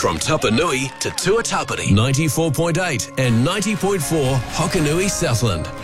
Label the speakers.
Speaker 1: From Tapanui to Tuatapere. 94.8 and 90.4 Hokanui Southland.